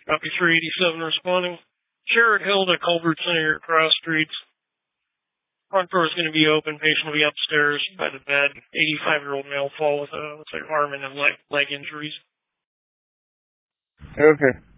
Copy 387 responding. Sherrod Hill to Colbert Center at Cross Streets. Front door is going to be open. Patient will be upstairs by the bed. 85-year-old male fall with looks like arm and leg injuries. Okay.